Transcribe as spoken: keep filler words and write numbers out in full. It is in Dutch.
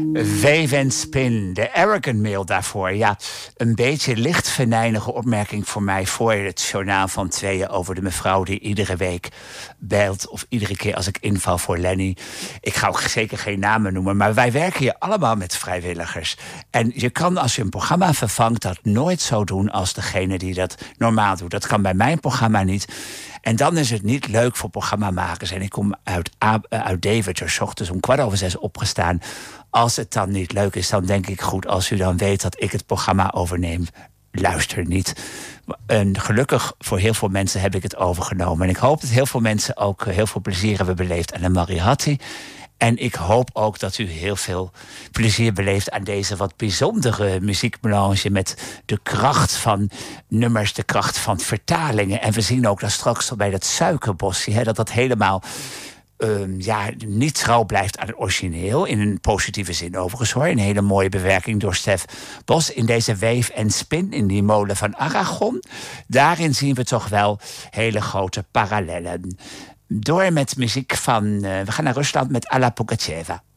Wave and Spin, de Arrogant Mail daarvoor. Ja, een beetje licht venijnige opmerking voor mij voor het journaal van tweeën over de mevrouw die iedere week belt of iedere keer als ik inval voor Lenny. Ik ga ook zeker geen namen noemen, maar wij werken hier allemaal met vrijwilligers. En je kan als je een programma vervangt dat nooit zo doen als degene die dat normaal doet. Dat kan bij mijn programma niet. En dan is het niet leuk voor programmamakers. En ik kom uit, uit Deventer, 's ochtends om kwart over zes opgestaan. Als het dan niet leuk is, dan denk ik goed, als u dan weet dat ik het programma overneem, luister niet. En gelukkig voor heel veel mensen heb ik het overgenomen. En ik hoop dat heel veel mensen ook heel veel plezier hebben beleefd aan de Mariatti. En ik hoop ook dat u heel veel plezier beleeft aan deze wat bijzondere muziekmelange met de kracht van nummers, de kracht van vertalingen. En we zien ook dat straks bij dat suikerbosje, hè, dat dat helemaal uh, ja, niet trouw blijft aan het origineel. In een positieve zin overigens hoor. Een hele mooie bewerking door Stef Bos in deze Wave en Spin in die molen van Aragon. Daarin zien we toch wel hele grote parallellen. Door met muziek van... Uh, we gaan naar Rusland met Alla Pugacheva.